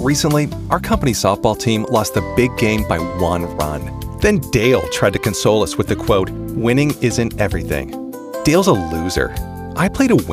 Recently, our company softball team lost the big game by 1 run. Then Dale tried to console us with the quote, "Winning isn't everything." Dale's a loser. I played a